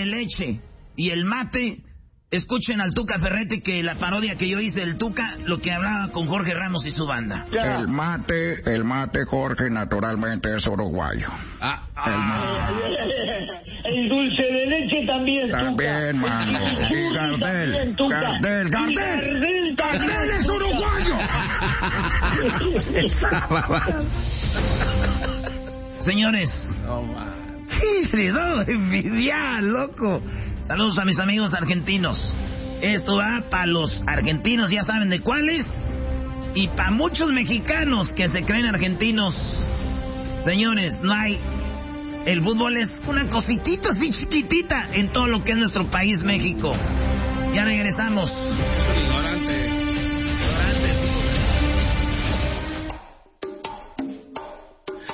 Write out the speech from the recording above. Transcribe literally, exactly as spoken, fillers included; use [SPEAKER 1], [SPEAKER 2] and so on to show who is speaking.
[SPEAKER 1] leche y el mate. Escuchen al Tuca Ferretti, que la parodia que yo hice del Tuca, lo que hablaba con Jorge Ramos y su banda.
[SPEAKER 2] El mate, el mate, Jorge, naturalmente es uruguayo.
[SPEAKER 3] Ah,
[SPEAKER 2] el,
[SPEAKER 3] ah.
[SPEAKER 4] el dulce de leche también,
[SPEAKER 2] También,
[SPEAKER 4] Tuca.
[SPEAKER 2] mano. Y Gardel,
[SPEAKER 4] También, Tuca.
[SPEAKER 2] Gardel, Gardel.
[SPEAKER 4] Y Gardel,
[SPEAKER 2] Gardel es uruguayo.
[SPEAKER 1] Señores.
[SPEAKER 3] No, man.
[SPEAKER 1] Le doy envidia, loco. Saludos a mis amigos argentinos. Esto va para los argentinos, ya saben de cuáles. Y para muchos mexicanos que se creen argentinos. Señores, no hay... El fútbol es una cositita así chiquitita en todo lo que es nuestro país, México. Ya regresamos.
[SPEAKER 3] Es un ignorante.
[SPEAKER 1] Ignorantes, hijos de